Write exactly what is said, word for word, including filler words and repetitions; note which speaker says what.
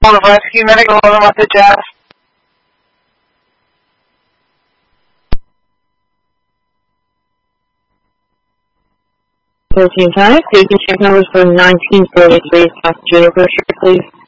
Speaker 1: On the rescue medical message asked.
Speaker 2: thirteen times, station check numbers for nineteen forty-three, South Juniper Street, please.